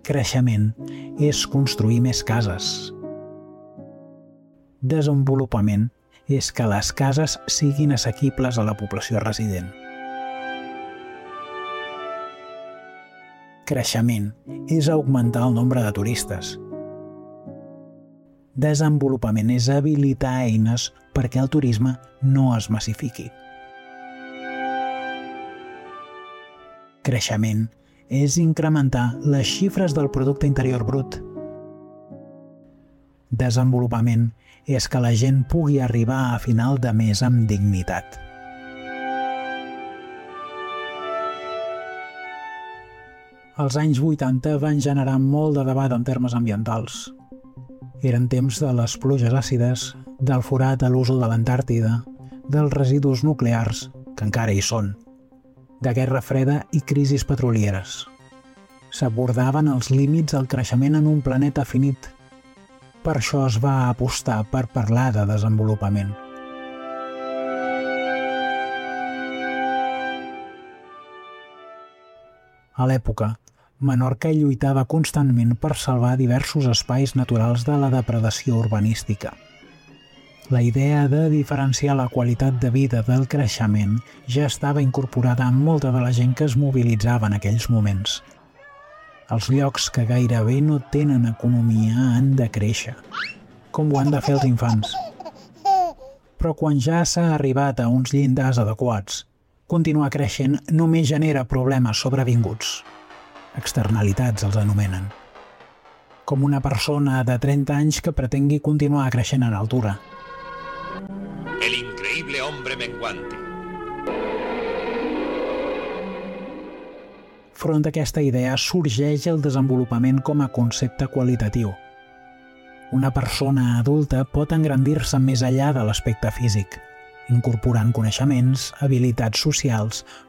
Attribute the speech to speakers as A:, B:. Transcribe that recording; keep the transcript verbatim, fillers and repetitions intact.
A: Creixement és construir més cases. Desenvolupament és que les cases siguin assequibles a la població resident. Creixement és augmentar el nombre de turistes. Desenvolupament és habilitar eines perquè el turisme no es massifiqui. Creixement és incrementar les xifres del producte interior brut. Desenvolupament és que la gent pugui arribar a final de mes amb dignitat. Els anys vuitanta van generar molt de debat en termes ambientals. Eren temps de les pluges àcides, del forat a l'ús de l'Antàrtida, dels residus nuclears, que encara hi són, de guerra freda i crisis petrolieres. S'abordaven els límits del creixement en un planeta finit. Per això es va apostar per parlar de desenvolupament. A l'època, Menorca lluitava constantment per salvar diversos espais naturals de la depredació urbanística. La idea de diferenciar la qualitat de vida del creixement ja estava incorporada en molta de la gent que es mobilitzava en aquells moments. Els llocs que gairebé no tenen economia han de créixer, com ho han de fer els infants. Però quan ja s'ha arribat a uns llindars adequats, continuar creixent només genera problemes sobrevinguts. Externalitats els anomenen. Com una persona de trenta anys que pretengui continuar creixent en altura.
B: El increíble hombre menguante.
A: Front a aquesta idea sorgeix el desenvolupament com a concepte qualitatiu. Una persona adulta pot engrandir-se més enllà de l'aspecte físic, incorporant coneixements, habilitats socials,